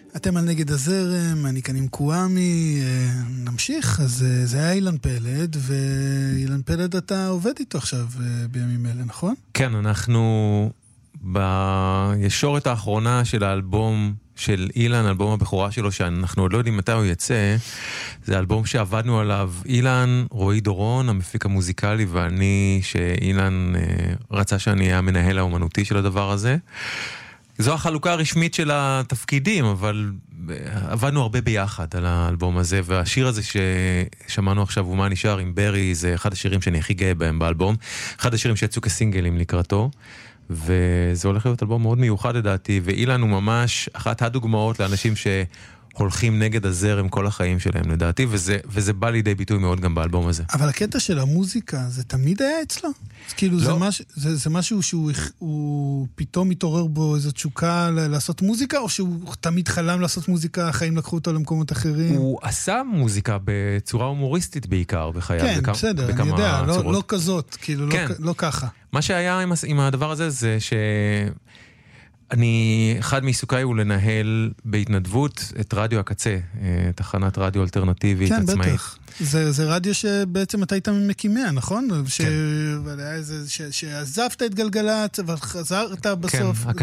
אתם על נגד הזרם, אני כאן עם קוואמי, נמשיך. אז זה היה אילן פלד, ואילן פלד אתה עובד איתו עכשיו בימים אלה, נכון? כן, אנחנו בישורת האחרונה של האלבום של אילן, אלבום הבכורה שלו, שאנחנו עוד לא יודעים מתי הוא יצא. זה אלבום שעבדנו עליו אילן, רועי דורון, המפיק המוזיקלי, ואני, שאילן רצה שאני אהיה המנהל האומנותי של הדבר הזה. זו החלוקה הרשמית של התפקידים, אבל עבדנו הרבה ביחד על האלבום הזה, והשיר הזה ששמענו עכשיו, ומה נשאר עם ברי, זה אחד השירים שאני הכי גאה בהם באלבום, אחד השירים שיצאו כסינגלים לקראתו, וזה הולך להיות אלבום מאוד מיוחד לדעתי, ואילן הוא ממש אחת הדוגמאות לאנשים שהולכים נגד הזרם כל החיים שלהם לדעתי, וזה בא לידי ביטוי מאוד גם באלבום הזה. אבל הקטע של המוזיקה, זה תמיד היה אצלו? אז כאילו לא. זה משהו שהוא פתאום מתעורר בו איזו תשוקה לעשות מוזיקה, או שהוא תמיד חלם לעשות מוזיקה, החיים לקחו אותו למקומות אחרים? הוא עשה מוזיקה בצורה הומוריסטית בעיקר בחייו. כן, בסדר, אני יודע, לא כזאת, כאילו כן. לא ככה. מה שהיה עם הדבר הזה זה אחד מעיסוקיי הוא לנהל בהתנדבות את רדיו הקצה, תחנת רדיו אלטרנטיבית כן, עצמאית. כן, בטח. זה רדיו שבעצם אתה היית ממקימיה, נכון? כן. שעזבת את גלגלת, אבל חזרת בסוף. כן,